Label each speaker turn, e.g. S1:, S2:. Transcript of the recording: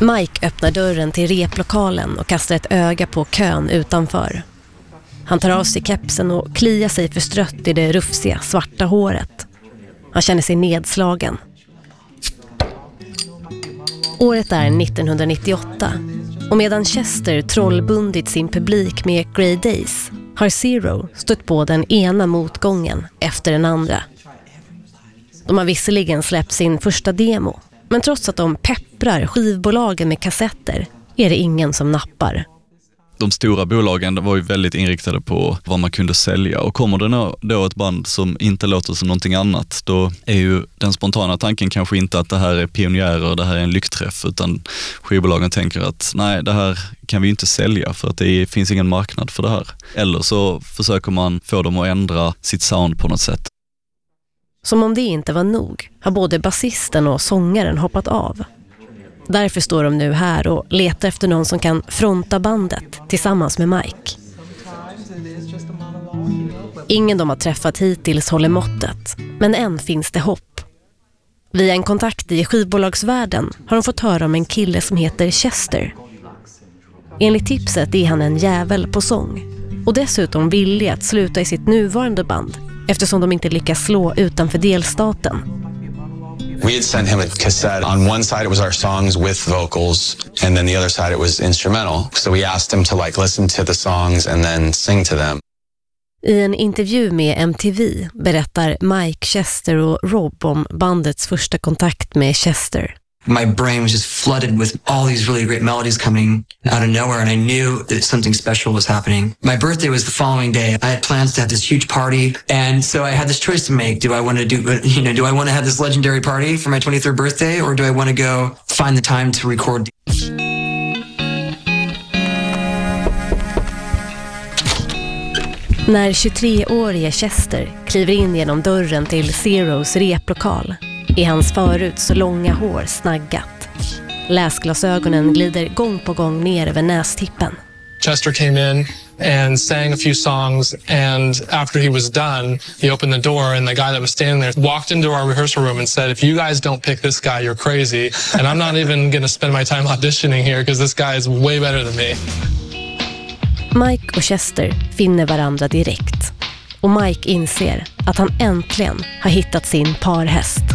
S1: Mike öppnar dörren till replokalen och kastar ett öga på kön utanför. Han tar av sig kepsen och kliar sig förstrött i det rufsiga svarta håret. Han känner sig nedslagen. Året är 1998 och medan Chester trollbundit sin publik med Grey Days har Zero stött på den ena motgången efter den andra. De har visserligen släppt sin första demo, men trots att de pepprar skivbolagen med kassetter är det ingen som nappar.
S2: De stora bolagen var ju väldigt inriktade på vad man kunde sälja, och kommer det då ett band som inte låter som någonting annat, då är ju den spontana tanken kanske inte att det här är pionjärer, det här är en lyckträff, utan skivbolagen tänker att nej, det här kan vi inte sälja för att det finns ingen marknad för det här. Eller så försöker man få dem att ändra sitt sound på något sätt.
S1: Som om det inte var nog har både basisten och sångaren hoppat av. Därför står de nu här och letar efter någon som kan fronta bandet tillsammans med Mike. Ingen de har träffat hittills håller måttet, men än finns det hopp. Via en kontakt i skivbolagsvärlden har de fått höra om en kille som heter Chester. Enligt tipset är han en jävel på sång och dessutom villig att sluta i sitt nuvarande band eftersom de inte lyckas slå utanför delstaten.
S3: We had sent him a cassette. On one side it was our songs with vocals, and then the other side it was instrumental. So we asked him to listen to the songs and then sing to them.
S1: I en intervju med MTV berättar Mike, Chester och Rob om bandets första kontakt med Chester.
S4: My brain was just flooded with all these really great melodies coming out of nowhere, and I knew that something special was happening. My birthday was the following day. I had plans to have this huge party, and so I had this choice to make. Do I want to have this legendary party for my 23rd birthday, or do I want to go find the time to record?
S1: När 23-årige Chester kliver in genom dörren till Zeros replokal är hans förut så långa hår snaggat. Läsglasögonen glider gång på gång ner över nästippen.
S5: Chester came in and sang a few songs, and after he was done, he opened the door, and the guy that was standing there walked into our rehearsal room and said, "If you guys don't pick this guy, you're crazy, and I'm not even going to spend my time auditioning here because this guy is way better than me."
S1: Mike och Chester finner varandra direkt, och Mike inser att han äntligen har hittat sin parhäst.